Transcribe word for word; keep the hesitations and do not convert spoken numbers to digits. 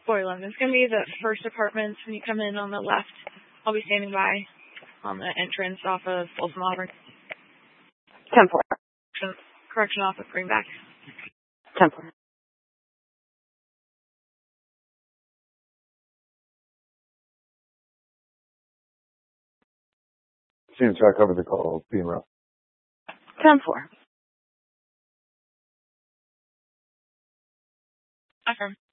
four eleven. It's going to be the first apartments when you come in on the left. I'll be standing by on the entrance off of Folsom Auburn. ten four. Correction off of Greenback. ten four. Seems to I covered the call. Being rough. ten four. Affirm.